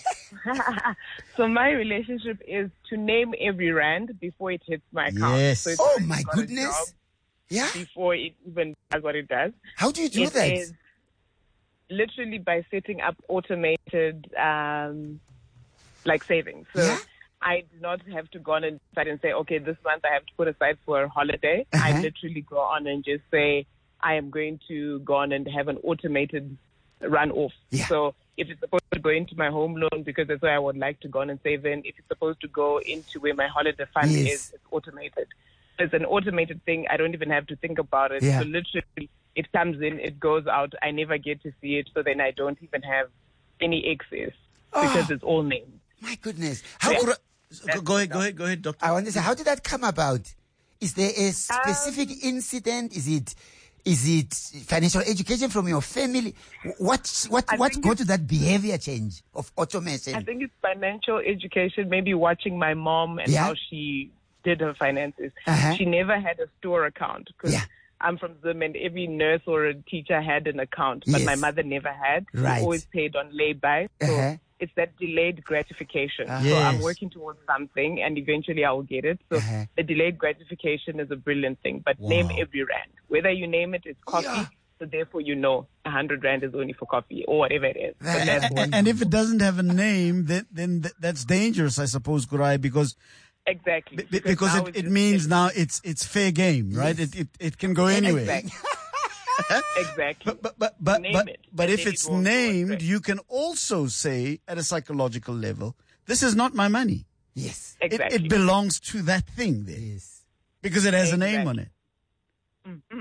So my relationship is to name every rand before it hits my account. Yes. So oh my goodness. Yeah. Before it even does what it does. How do you do it that? Is literally by setting up automated, um, like savings. So yeah? I do not have to go on and decide and say, okay, this month I have to put aside for a holiday. Uh-huh. I literally go on and just say, I am going to go on and have an automated run off. Yeah. So if it's supposed to go into my home loan because that's where I would like to go on and save in, if it's supposed to go into where my holiday fund yes. is, it's automated. It's an automated thing. I don't even have to think about it. Yeah. So literally it comes in, it goes out. I never get to see it. So then I don't even have any excess oh, because it's all named. My goodness. How yeah. could I, go ahead, go ahead, go ahead, doctor. I want to say, how did that come about? Is there a specific um, incident? Is it is it financial education from your family? What what I what got to that behavior change of automation? I think it's financial education, maybe watching my mom and yeah. how she did her finances. Uh-huh. She never had a store account because yeah. I'm from Zim and every nurse or a teacher had an account, but yes. my mother never had. Right. She always paid on lay-by. So uh-huh. it's that delayed gratification. Uh-huh. So yes. I'm working towards something and eventually I will get it. So uh-huh. the delayed gratification is a brilliant thing, but wow. name every rand. Whether you name it, it's coffee. Yeah. So therefore, you know, a hundred rand is only for coffee or whatever it is. So that's and, one. and if it doesn't have a name, then, then th- that's dangerous, I suppose, Kurai, because Exactly. b- because, because it, it means it, now it's it's fair game, right? Yes. It, it it can go anywhere. Exactly. exactly. But but but but, Name but, it, but if it it's won't go named, astray. you can also say at a psychological level, this is not my money. Yes. Exactly. It, it belongs to that thing there. Yes. Because it has exactly. a name on it. Mm-hmm.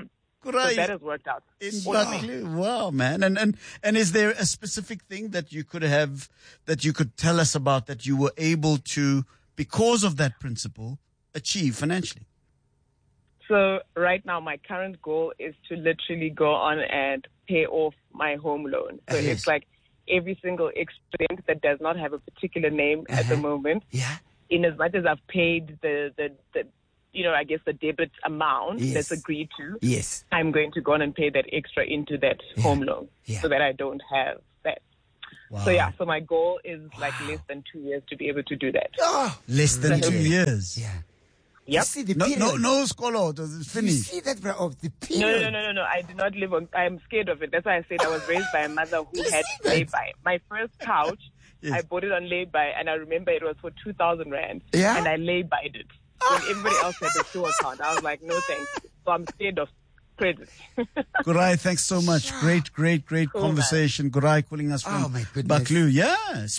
So that has worked out. In Buccleuch. Wow, man. And, and, and is there a specific thing that you could have, that you could tell us about that you were able to, because of that principle, achieve financially? So right now, my current goal is to literally go on and pay off my home loan. So Uh-huh. it's like every single expense that does not have a particular name at the moment. Yeah. In as much as I've paid the, the, the you know, I guess the debit amount Yes. that's agreed to, Yes. I'm going to go on and pay that extra into that home loan Yeah. so that I don't have that. Wow. So yeah, so my goal is like less than two years to be able to do that. Oh, Less than So- two years. yeah. Yep. You see the No, period. no, no, Skolo. Does it You finish? see that, bro? Of the period. No, no, no, no, no, no. I do not live on. I am scared of it. That's why I said I was raised by a mother who You had see that? lay-by. My first couch, Yes. I bought it on lay-by, and I remember it was for two thousand rand. Yeah? And I lay-byed it. When everybody else had a show account, I was like, no thanks. So I'm scared of credit. Gurai, thanks so much. Great, great, great Cool, man. conversation. Gurai calling us from Oh, my goodness. Buccleuch. Yeah.